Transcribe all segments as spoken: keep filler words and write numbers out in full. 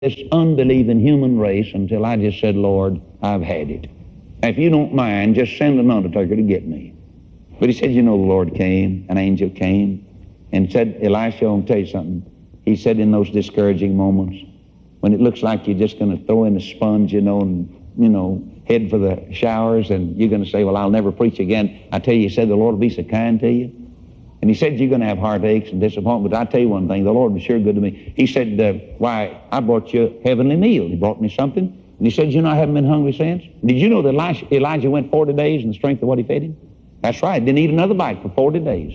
this unbelieving human race until I just said, Lord, I've had it. If you don't mind, just send an undertaker to get me. But he said, you know, the Lord came, an angel came, and said, Elisha, I'll tell you something. He said in those discouraging moments, when it looks like you're just going to throw in a sponge, you know, and, you know, head for the showers, and you're going to say, well, I'll never preach again. I tell you, he said, the Lord will be so kind to you. And he said, you're going to have heartaches and disappointment, but I tell you one thing, the Lord was sure good to me. He said, uh, why, I brought you a heavenly meal. He brought me something. And he said, you know, I haven't been hungry since. Did you know that Elijah, Elijah went forty days in the strength of what he fed him? That's right. Didn't eat another bite for forty days.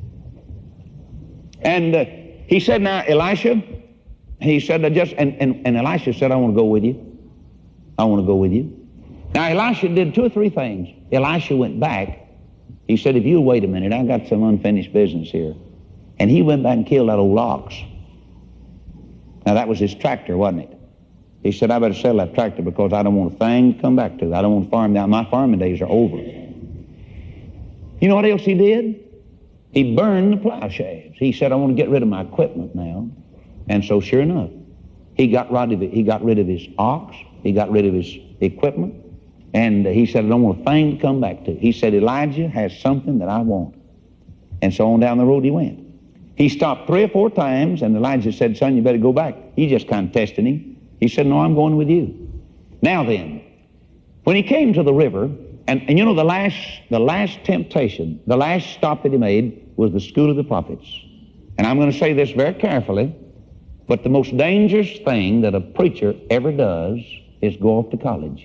And uh, he said, now, Elisha, he said, I just, and, and, and Elisha said, I want to go with you. I want to go with you. Now, Elisha did two or three things. Elisha went back. He said, if you'll wait a minute, I got some unfinished business here. And he went back and killed that old ox. Now, that was his tractor, wasn't it? He said, I better sell that tractor because I don't want a thing to come back to. I don't want to farm down. My farming days are over. You know what else he did? He burned the plowshares. He said, I want to get rid of my equipment now. And so, sure enough, he got rid of it. He got rid of his ox. He got rid of his equipment. And he said, I don't want a thing to come back to. He said, Elijah has something that I want. And so on down the road he went. He stopped three or four times, and Elijah said, son, you better go back. He just kind of tested him. He said, no, I'm going with you. Now then, when he came to the river, and, and you know the last, the last temptation, the last stop that he made was the school of the prophets. And I'm going to say this very carefully, but the most dangerous thing that a preacher ever does is go off to college.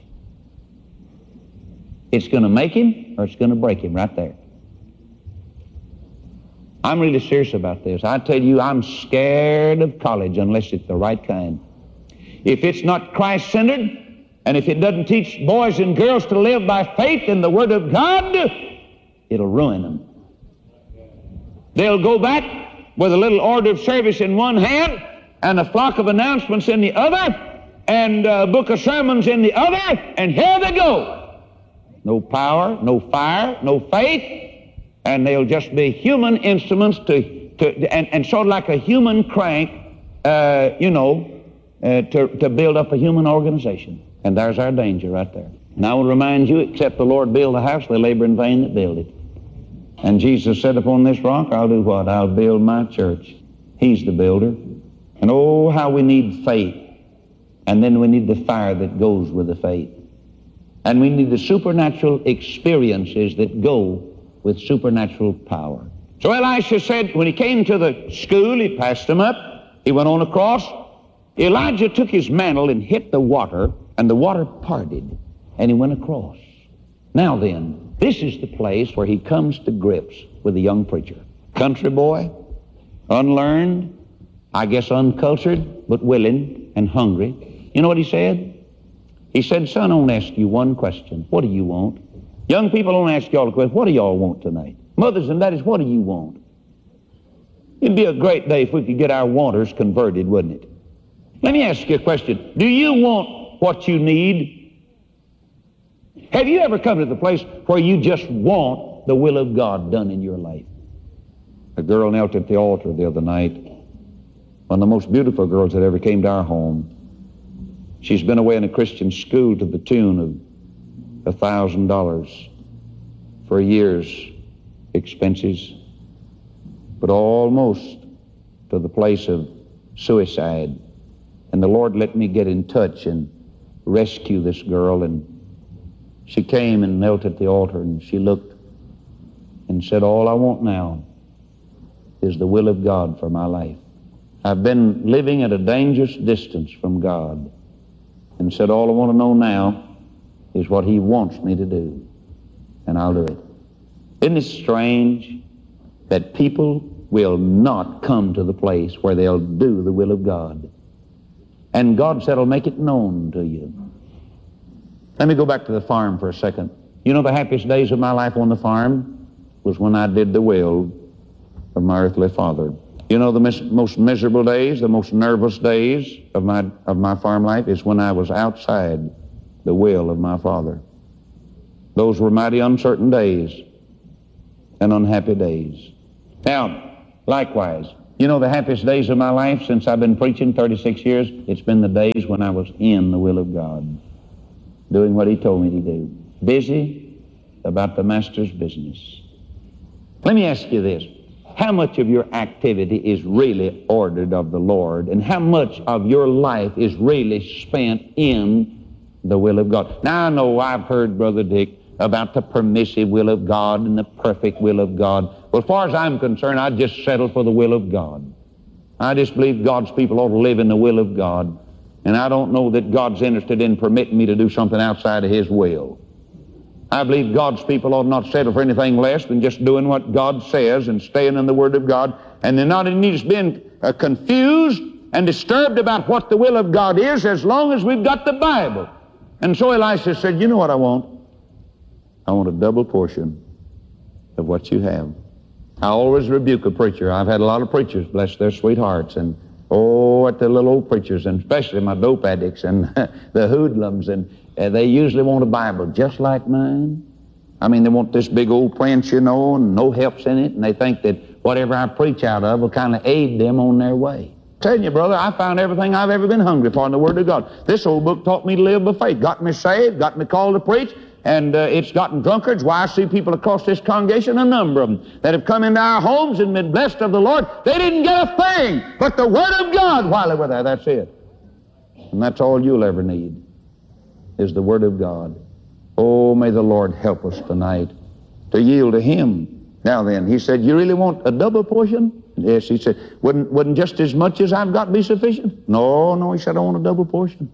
It's going to make him or it's going to break him right there. I'm really serious about this. I tell you, I'm scared of college unless it's the right kind. If it's not Christ-centered, and if it doesn't teach boys and girls to live by faith in the Word of God, it'll ruin them. They'll go back with a little order of service in one hand and a flock of announcements in the other and a book of sermons in the other, and here they go. No power, no fire, no faith, and they'll just be human instruments to, to and, and sort of like a human crank, uh, you know, uh, to, to build up a human organization. And there's our danger right there. And I will remind you, except the Lord build a house, they labor in vain that build it. And Jesus said, upon this rock, I'll do what? I'll build my church. He's the builder. And oh, how we need faith. And then we need the fire that goes with the faith. And we need the supernatural experiences that go with supernatural power. So Elisha said, when he came to the school, he passed him up. He went on across. Elijah took his mantle and hit the water, and the water parted, and he went across. Now then, this is the place where he comes to grips with a young preacher. Country boy, unlearned, I guess uncultured, but willing and hungry. You know what he said? He said, son, I want to ask you one question. What do you want? Young people, I want to ask you all a question. What do y'all want tonight? Mothers and daddies, what do you want? It'd be a great day if we could get our wanters converted, wouldn't it? Let me ask you a question. Do you want what you need? Have you ever come to the place where you just want the will of God done in your life? A girl knelt at the altar the other night. One of the most beautiful girls that ever came to our home. She's been away in a Christian school to the tune of a thousand dollars for a year's expenses, but almost to the place of suicide. And the Lord let me get in touch and rescue this girl. And she came and knelt at the altar, and she looked and said, all I want now is the will of God for my life. I've been living at a dangerous distance from God, and said, all I want to know now is what He wants me to do, and I'll do it. Isn't it strange that people will not come to the place where they'll do the will of God? And God said, I'll make it known to you. Let me go back to the farm for a second. You know, the happiest days of my life on the farm was when I did the will of my earthly father. You know, the mis- most miserable days, the most nervous days of my of my farm life is when I was outside the will of my Father. Those were mighty uncertain days and unhappy days. Now, likewise, You know, the happiest days of my life since I've been preaching thirty-six years, it's been the days when I was in the will of God, doing what He told me to do, busy about the Master's business. Let me ask you this. How much of your activity is really ordered of the Lord, and how much of your life is really spent in the will of God? Now, I know I've heard, Brother Dick, about the permissive will of God and the perfect will of God. Well, as far as I'm concerned, I just settle for the will of God. I just believe God's people ought to live in the will of God, and I don't know that God's interested in permitting me to do something outside of His will. I believe God's people ought not settle for anything less than just doing what God says and staying in the Word of God, and they're not in just being uh, confused and disturbed about what the will of God is as long as we've got the Bible. And so Elisha said, you know what I want? I want a double portion of what you have. I always rebuke a preacher. I've had a lot of preachers, bless their sweethearts, and oh, at the little old preachers, and especially my dope addicts and the hoodlums, and uh, they usually want a Bible just like mine. I mean, they want this big old print, you know, and no helps in it, and they think that whatever I preach out of will kind of aid them on their way. Telling you, brother, I found everything I've ever been hungry for in the Word of God. This old book taught me to live by faith, got me saved, got me called to preach, and uh, it's gotten drunkards. Why, I see people across this congregation, a number of them, that have come into our homes and been blessed of the Lord. They didn't get a thing but the Word of God while they were there. That's it. And that's all you'll ever need, is the Word of God. Oh, may the Lord help us tonight to yield to Him. Now then, he said, you really want a double portion? Yes, he said, wouldn't, wouldn't just as much as I've got be sufficient? No, no, he said, I want a double portion.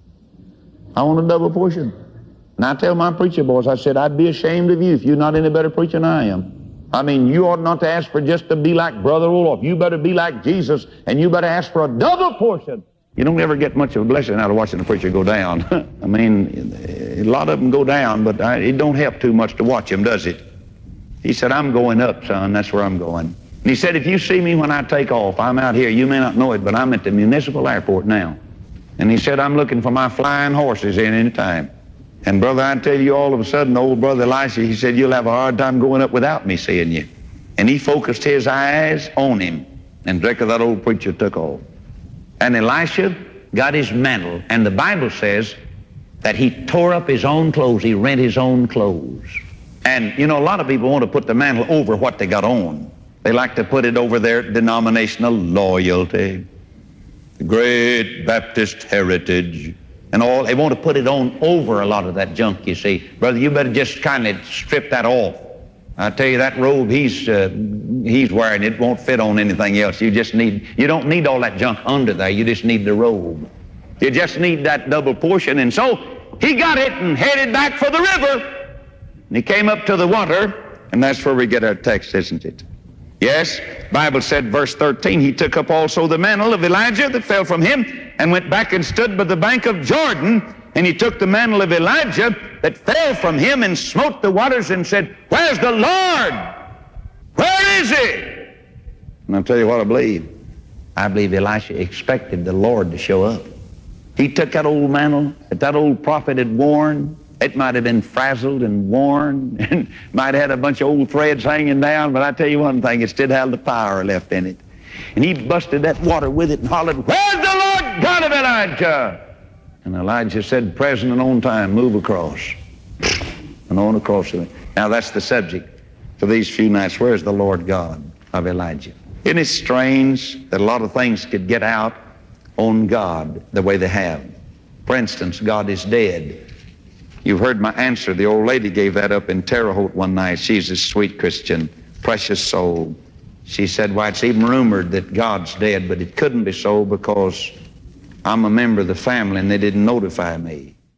I want a double portion. And I tell my preacher boys, I said, I'd be ashamed of you if you're not any better preacher than I am. I mean, you ought not to ask for just to be like Brother Olaf. You better be like Jesus, and you better ask for a double portion. You don't ever get much of a blessing out of watching the preacher go down. I mean, a lot of them go down, but I, it don't help too much to watch him, does it? He said, I'm going up, son. That's where I'm going. And he said, if you see me when I take off, I'm out here. You may not know it, but I'm at the municipal airport now. And he said, I'm looking for my flying horses in any time. And brother, I tell you, all of a sudden, old brother Elisha, he said, you'll have a hard time going up without me seeing you. And he focused his eyes on him, and directly that old preacher took off. And Elisha got his mantle, and the Bible says that he tore up his own clothes. He rent his own clothes. And, you know, a lot of people want to put the mantle over what they got on. They like to put it over their denominational loyalty, the great Baptist heritage, and all. They want to put it on over a lot of that junk, you see. Brother, you better just kind of strip that off. I tell you, that robe he's uh, he's wearing, it won't fit on anything else. You just need, you don't need all that junk under there. You just need the robe. You just need that double portion. And so he got it and headed back for the river. And he came up to the water, and that's where we get our text, isn't it? Yes, Bible said, verse thirteen, he took up also the mantle of Elijah that fell from him, and went back and stood by the bank of Jordan. And he took the mantle of Elijah that fell from him and smote the waters and said, where's the Lord? Where is he? And I'll tell you what I believe. I believe Elisha expected the Lord to show up. He took that old mantle that that old prophet had worn. It might have been frazzled and worn, and might have had a bunch of old threads hanging down, but I tell you one thing, it still had the power left in it. And he busted that water with it and hollered, where's the Lord God of Elijah? And Elijah said, present and on time, move across. And on across to it. Now that's the subject for these few nights. Where's the Lord God of Elijah? Isn't it strange that a lot of things could get out on God the way they have? For instance, God is dead. You've heard my answer. The old lady gave that up in Terre Haute one night. She's a sweet Christian, precious soul. She said, why, it's even rumored that God's dead, but it couldn't be so because I'm a member of the family and they didn't notify me.